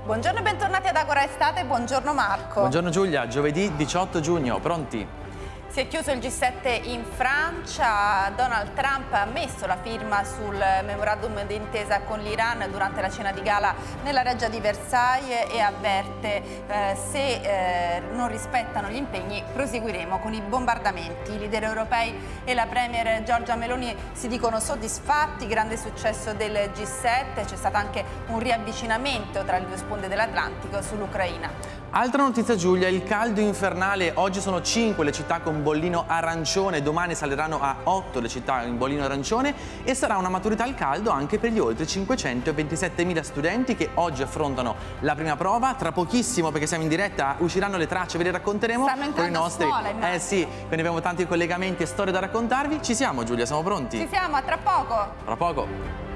Buongiorno e bentornati ad Agora Estate, buongiorno Marco. Buongiorno Giulia, giovedì 18 giugno, pronti? Si è chiuso il G7 in Francia, Donald Trump ha messo la firma sul memorandum d'intesa con l'Iran durante la cena di gala nella reggia di Versailles e avverte se non rispettano gli impegni proseguiremo con i bombardamenti. I leader europei e la premier Giorgia Meloni si dicono soddisfatti, grande successo del G7, c'è stato anche un riavvicinamento tra le due sponde dell'Atlantico sull'Ucraina. Altra notizia Giulia, il caldo infernale, oggi sono 5 le città con bollino arancione, domani saliranno a 8 le città in bollino arancione e sarà una maturità al caldo anche per gli oltre 527.000 studenti che oggi affrontano la prima prova. Tra pochissimo, perché siamo in diretta, usciranno le tracce, ve le racconteremo con i nostri. Sì, quindi abbiamo tanti collegamenti e storie da raccontarvi. Ci siamo Giulia, siamo pronti? Ci siamo, a tra poco. Tra poco.